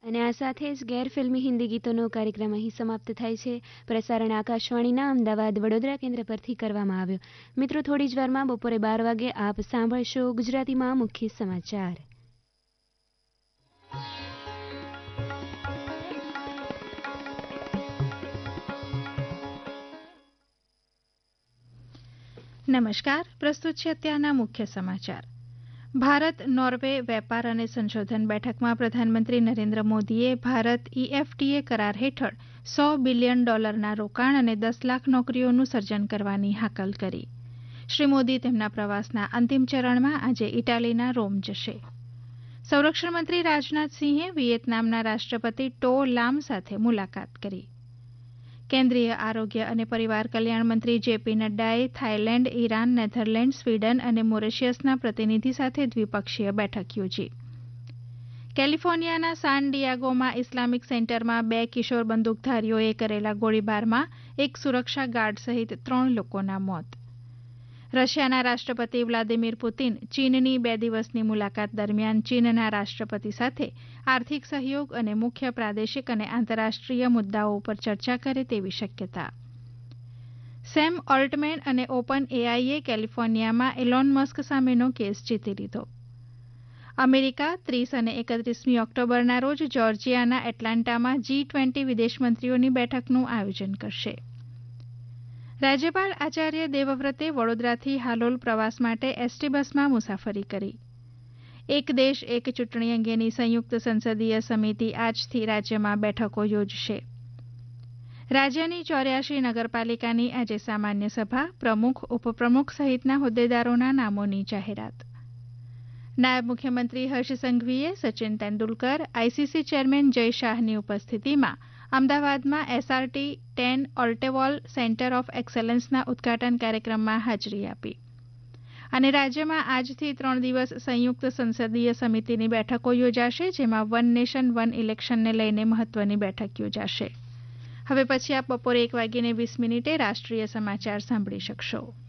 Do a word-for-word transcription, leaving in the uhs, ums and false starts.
અને આ સાથે જ ગેરફિલ્મી હિન્દી ગીતોનો કાર્યક્રમ અહીં સમાપ્ત થાય છે. પ્રસારણ આકાશવાણીના અમદાવાદ વડોદરા કેન્દ્ર પરથી કરવામાં આવ્યો. મિત્રો, થોડી જ વારમાં બપોરે બાર વાગે આપ સાંભળશો ગુજરાતીમાં મુખ્ય સમાચાર. નમસ્કાર, પ્રસ્તુત છે અત્યારના મુખ્ય સમાચાર. ભારત નોર્વે વેપાર અને સંશોધન બેઠકમાં પ્રધાનમંત્રી નરેન્દ્ર મોદીએ ભારત ઈએફટીએ કરાર હેઠળ સો બિલિયન ડોલરના રોકાણ અને દસ લાખ નોકરીઓનું સર્જન કરવાની હાકલ કરી. શ્રી મોદી તેમના પ્રવાસના અંતિમ ચરણમાં આજે ઇટાલીના રોમ જશે. સંરક્ષણ મંત્રી રાજનાથસિંહે વિયેતનામના રાષ્ટ્રપતિ ટો લામ સાથે મુલાકાત કરી. કેન્દ્રીય આરોગ્ય અને પરિવાર કલ્યાણ મંત્રી JP નડ્ડાએ Thailand, Iran, Netherland, Sweden અને મોરેશિયસના પ્રતિનિધિ સાથે દ્વિપક્ષીય બેઠક યોજી. કેલિફોર્નિયાના સાન ડિયાગોમાં ઇસ્લામિક સેન્ટરમાં બે કિશોર બંદૂકધારીઓએ કરેલા ગોળીબારમાં એક સુરક્ષા ગાર્ડ સહિત ત્રણ લોકોના મોત. રશિયાના રાષ્ટ્રપતિ વ્લાદિમીર પુતિન ચીનની બે દિવસની મુલાકાત દરમિયાન ચીનના રાષ્ટ્રપતિ સાથે આર્થિક સહયોગ અને મુખ્ય પ્રાદેશિક અને આંતરરાષ્ટ્રીય મુદ્દાઓ ઉપર ચર્ચા કરે તેવી શક્યતા. સેમ ઓલ્ટમેન અને ઓપન એઆઈએ કેલિફોર્નિયામાં એલોન મસ્ક સામેનો કેસ જીતી લીધો. અમેરિકા ત્રીસ અને એકત્રીસમી ઓક્ટોબરના રોજ જોર્જિયાના એટલાન્ટામાં જી ટ્વેન્ટી વિદેશમંત્રીઓની બેઠકનું આયોજન કરશે. રાજ્યપાલ આચાર્ય દેવવ્રતે વડોદરાથી હાલોલ પ્રવાસ માટે એસટી બસમાં મુસાફરી કરી. એક દેશ એક ચૂંટણી અંગેની સંયુક્ત સંસદીય સમિતિ આજથી રાજ્યમાં બેઠકો યોજશે. રાજ્યની ચોર્યાસી નગરપાલિકાની આજે સામાન્ય સભા, પ્રમુખ, ઉપપ્રમુખ સહિતના હોદ્દેદારોના નામોની જાહેરાત. નાયબ મુખ્યમંત્રી હર્ષ સંઘવીએ સચિન તેંડુલકર, આઈસીસી ચેરમેન જય શાહની ઉપસ્થિતિમાં અમદાવાદમાં એસઆરટી ટેન ઓલ્ટેવોલ સેન્ટર ઓફ એક્સેલન્સના ઉદઘાટન કાર્યક્રમમાં હાજરી આપી. અને રાજ્યમાં આજથી ત્રણ દિવસ સંયુક્ત સંસદીય સમિતિની બેઠકો યોજાશે, જેમાં વન નેશન વન ઇલેક્શનને લઈને મહત્વની બેઠક યોજાશે. હવે પછી આપ બપોરે એક વાગીને વીસ મિનિટે રાષ્ટ્રીય સમાચાર સાંભળી શકશો.